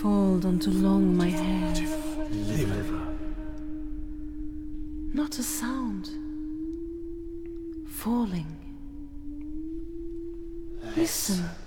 fold onto long my hair. Liver. Not a sound. Falling. Listen.